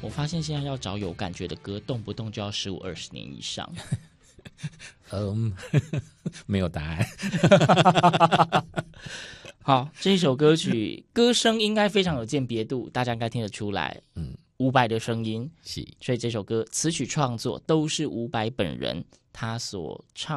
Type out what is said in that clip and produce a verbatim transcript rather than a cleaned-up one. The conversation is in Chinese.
我发现现在要找有感觉的歌，动不动就要十五二十年以上。 嗯，没有答案。 好，这首歌曲歌声应该非常有鉴别度，大家应该听得出来。嗯，伍佰的声音， 是， 所以这首歌词曲创作都是伍佰本人他所唱。